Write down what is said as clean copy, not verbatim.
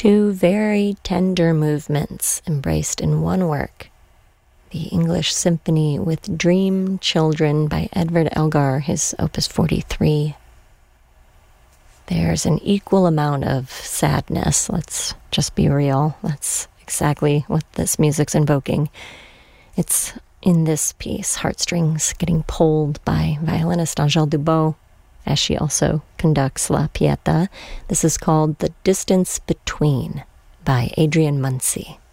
Two very tender movements embraced in one work. The English Symphony with Dream Children by Edward Elgar, his Opus 43. There's an equal amount of sadness, let's just be real. That's exactly what this music's invoking. It's in this piece, heartstrings getting pulled by violinist Angèle Dubot, as she also conducts La Pieta. This is called The Distance Between by Adrian Munsey.